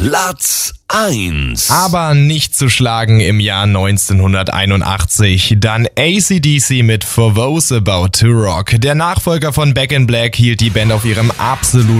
Platz 1. Aber nicht zu schlagen im Jahr 1981. Dann AC/DC mit For Those About to Rock. Der Nachfolger von Back in Black hielt die Band auf ihrem absoluten